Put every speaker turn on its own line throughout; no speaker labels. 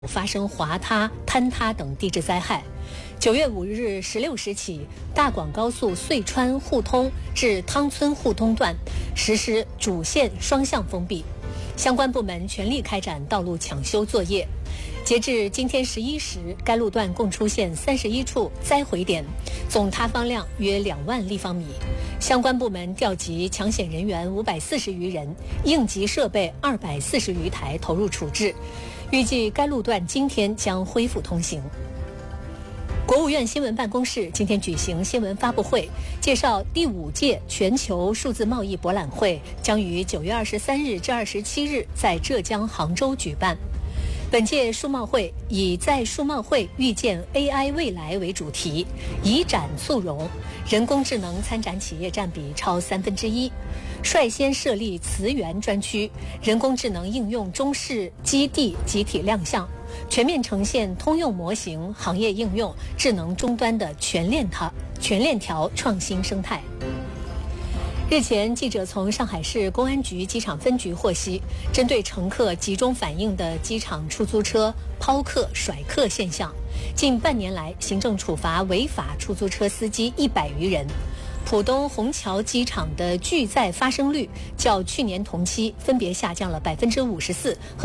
发生滑塌、坍塌等地质灾害。9月5日16时起，大广高速遂川互通至汤村互通段实施主线双向封闭，相关部门全力开展道路抢修作业。截至今天11时，该路段共出现31处灾毁点，总塌方量约2万立方米。相关部门调集抢险人员540余人，应急设备240余台投入处置。预计该路段今天将恢复通行。国务院新闻办公室今天举行新闻发布会，介绍第5届全球数字贸易博览会将于9月23日至27日在浙江杭州举办。本届数贸会以在数贸会预见 AI 未来为主题，以展促融，人工智能参展企业占比超1/3，率先设立词源专区，人工智能应用中试基地集体亮相，全面呈现通用模型、行业应用、智能终端的全链条创新生态。日前，记者从上海市公安局机场分局获悉，针对乘客集中反映的机场出租车抛客、甩客现象，近半年来行政处罚违法出租车司机100余人。浦东虹桥机场的拒载发生率较去年同期分别下降了54%和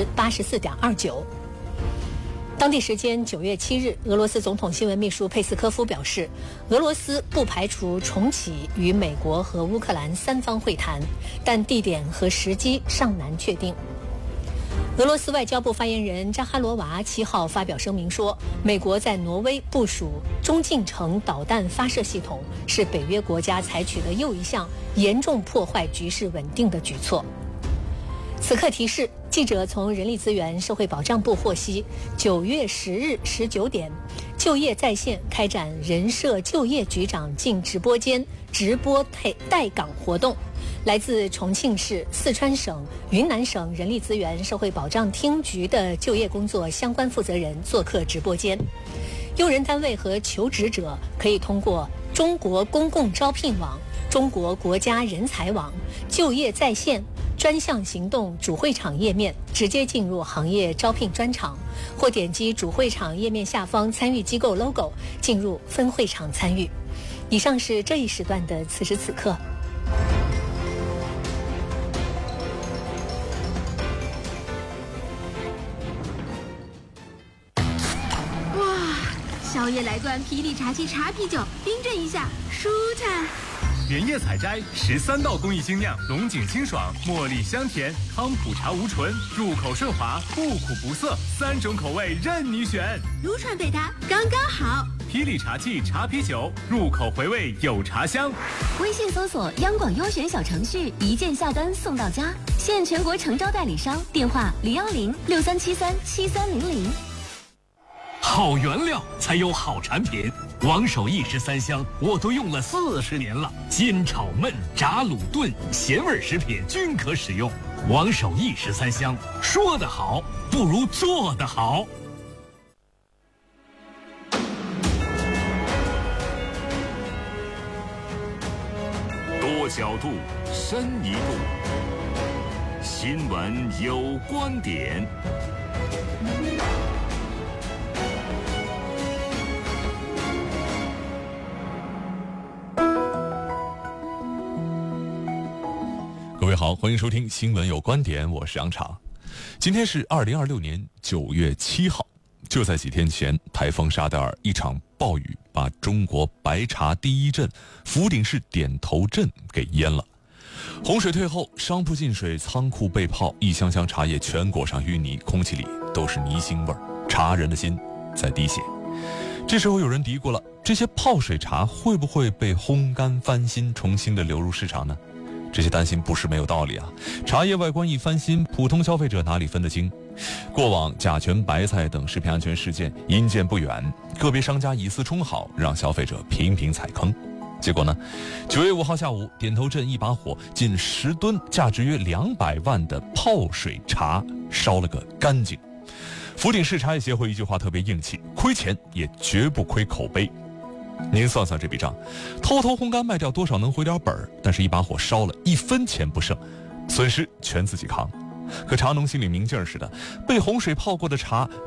84.29%。当地时间9月7日，俄罗斯总统新闻秘书佩斯科夫表示，俄罗斯不排除重启与美国和乌克兰3方会谈，但地点和时机尚难确定。俄罗斯外交部发言人扎哈罗娃7号发表声明说，美国在挪威部署中近程导弹发射系统，是北约国家采取的又一项严重破坏局势稳定的举措。此刻提示，记者从人力资源社会保障部获悉，9月10日19点，就业在线开展人社就业局长进直播间直播待岗活动。来自重庆市、四川省、云南省人力资源社会保障厅局的就业工作相关负责人做客直播间。用人单位和求职者可以通过中国公共招聘网、中国国家人才网、就业在线专项行动主会场页面直接进入行业招聘专场，或点击主会场页面下方参与机构 logo 进入分会场参与。以上是这一时段的此时此刻。
宵夜来罐霹雳茶七茶啤酒，冰镇一下，舒坦。
原叶采摘13道工艺精酿，龙井清爽，茉莉香甜，康普茶无醇，入口顺滑，不苦不涩，3种口味任你选。
撸串配它刚刚好。
霹雳茶器茶啤酒，入口回味有茶香。
微信搜索央广优选小程序，一键下单送到家。现全国诚招代理商，电话01063737300。
好原料才有好产品，王守义13香我都用了40年了，煎炒焖炸卤炖咸味食品均可使用。王守义13香，说得好不如做得好。
多角度，深一步，新闻有观点。
各位好，欢迎收听新闻有观点，我是杨昶。今天是2026年9月7号，就在几天前，台风沙德尔一场暴雨把中国白茶第一镇福鼎市点头镇给淹了。洪水退后，商铺进水，仓库被泡，一箱箱茶叶全裹上淤泥，空气里都是泥腥味儿，茶人的心在滴血。这时候有人嘀咕了，这些泡水茶会不会被烘干翻新，重新的流入市场呢？这些担心不是没有道理啊！茶叶外观一翻新，普通消费者哪里分得清？过往甲醛白菜等食品安全事件因见不远，个别商家以次充好，让消费者频频踩坑。结果呢，9月5号下午，点头镇一把火，近10吨，价值约200万的泡水茶烧了个干净。福鼎市茶叶协会一句话特别硬气：亏钱也绝不亏口碑。您算算这笔账，偷偷烘干卖掉多少能回点本儿，但是一把火烧了，1分钱不剩，损失全自己扛。 可茶农心里明镜似的，被洪水泡过的茶